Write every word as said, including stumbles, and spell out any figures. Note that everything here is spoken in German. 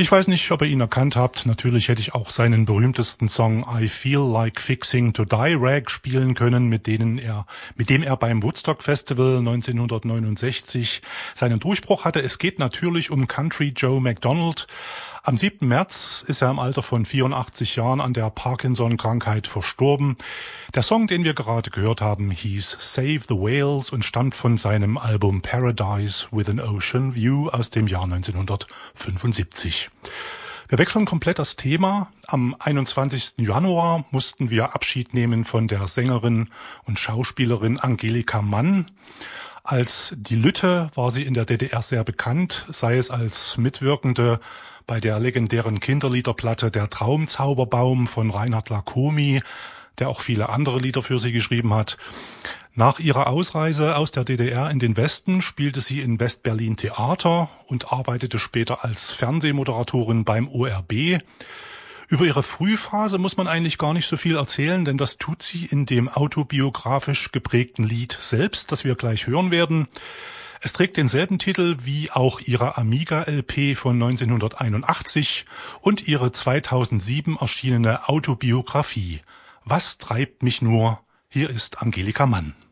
Ich weiß nicht, ob ihr ihn erkannt habt. Natürlich hätte ich auch seinen berühmtesten Song I Feel Like Fixing to Die Rag spielen können, mit denen er, mit dem er beim Woodstock Festival neunzehnhundertneunundsechzig seinen Durchbruch hatte. Es geht natürlich um Country Joe McDonald. Am siebten März ist er im Alter von vierundachtzig Jahren an der Parkinson-Krankheit verstorben. Der Song, den wir gerade gehört haben, hieß Save the Whales und stammt von seinem Album Paradise with an Ocean View aus dem Jahr neunzehnhundertfünfundsiebzig. Wir wechseln komplett das Thema. Am einundzwanzigsten Januar mussten wir Abschied nehmen von der Sängerin und Schauspielerin Angelika Mann. Als die Lütte war sie in der D D R sehr bekannt, sei es als Mitwirkende bei der legendären Kinderliederplatte Der Traumzauberbaum von Reinhard Lacomi, der auch viele andere Lieder für sie geschrieben hat. Nach ihrer Ausreise aus der D D R in den Westen spielte sie in West-Berlin Theater und arbeitete später als Fernsehmoderatorin beim O R B. Über ihre Frühphase muss man eigentlich gar nicht so viel erzählen, denn das tut sie in dem autobiografisch geprägten Lied selbst, das wir gleich hören werden. Es trägt denselben Titel wie auch ihre Amiga-L P von neunzehnhunderteinundachtzig und ihre zweitausendsieben erschienene Autobiografie. Was treibt mich nur? Hier ist Angelika Mann.